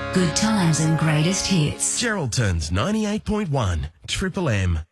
Good times and greatest hits. Geraldton's 98.1 Triple M.